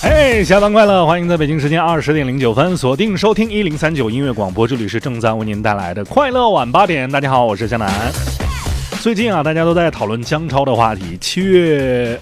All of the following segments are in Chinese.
下班快乐，欢迎在北京时间20:09锁定收听1039音乐广播，这里是正在为您带来的快乐晚8点。大家好，我是江南。最近啊，大家都在讨论姜超的话题。7月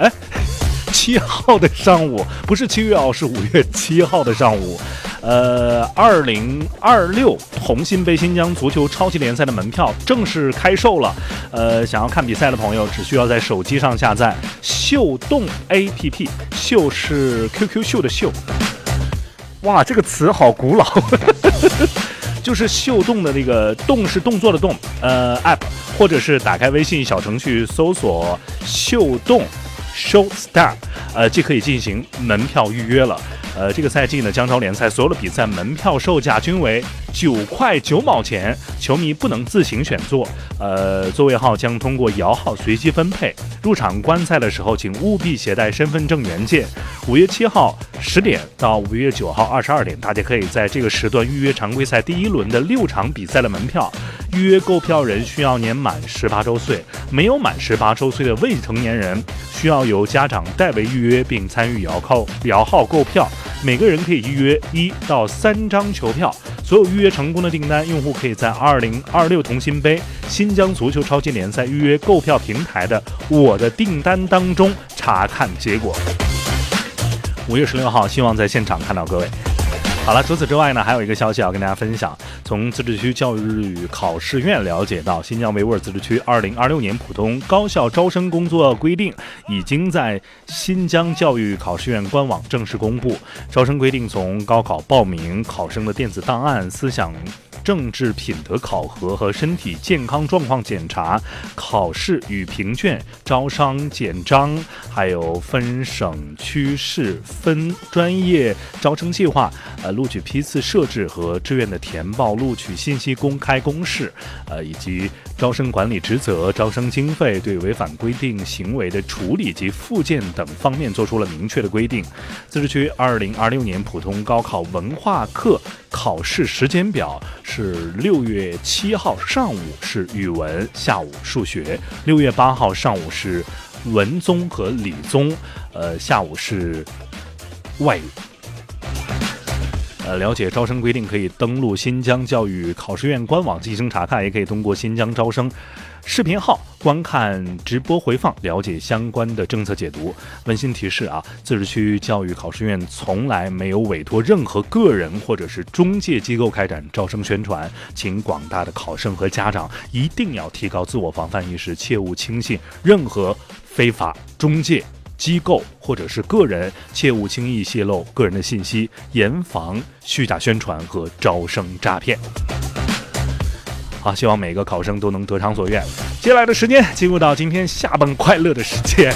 7号的上午，不是7月哦，是5月7号的上午。2026红星杯新疆足球超级联赛的门票正式开售了。想要看比赛的朋友，只需要在手机上下载秀动 APP， 秀是 QQ 秀的秀。哇，这个词好古老。就是秀动的那个动是动作的动，App， 或者是打开微信小程序搜索秀动 Show Star， 即可以进行门票预约了。这个赛季呢，姜超联赛所有的比赛门票售价均为9块9毛钱，球迷不能自行选座。座位号将通过摇号随机分配。入场观赛的时候，请务必携带身份证原件。5月7号10点到5月9号22点，大家可以在这个时段预约常规赛第1轮的6场比赛的门票。预约购票人需要年满18周岁，没有满18周岁的未成年人需要由家长代为预约并参与摇号购票。每个人可以预约1到3张球票。所有预约成功的订单，用户可以在2026同心杯新疆足球超级联赛预约购票平台的我的订单当中查看结果。5月16号，希望在现场看到各位。好了，除此之外呢，还有一个消息要跟大家分享。从自治区教育考试院了解到，新疆维吾尔自治区2026年普通高校招生工作规定已经在新疆教育考试院官网正式公布。招生规定从高考报名、考生的电子档案、思想政治品德考核和身体健康状况检查、考试与评卷、招商简章，还有分省区市分专业招生计划、录取批次设置和志愿的填报、录取信息公开公示，以及招生管理职责、招生经费、对违反规定行为的处理及附件等方面做出了明确的规定。自治区2026年普通高考文化课考试时间表是6月7号上午是语文，下午数学；6月8号上午是文综和理综，下午是外语。了解招生规定可以登录新疆教育考试院官网进行查看，也可以通过新疆招生视频号观看直播回放，了解相关的政策解读。温馨提示啊，自治区教育考试院从来没有委托任何个人或者是中介机构开展招生宣传，请广大的考生和家长一定要提高自我防范意识，切勿轻信任何非法中介机构或者是个人，切勿轻易泄露个人的信息，严防虚假宣传和招生诈骗。好，希望每个考生都能得偿所愿。接下来的时间进入到今天下班快乐的时间。